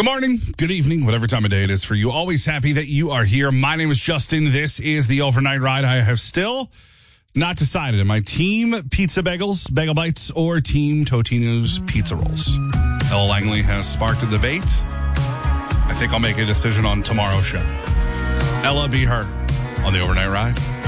Good morning, good evening, whatever time of day it is for you. Always happy that you are here. My name is Justin. This is the Overnight Ride. I have still not decided. Am I Team Pizza Bagels, Bagel Bites, or Team Totino's Pizza Rolls? Ella Langley has sparked a debate. I think I'll make a decision on tomorrow's show. Ella, be her on the Overnight Ride.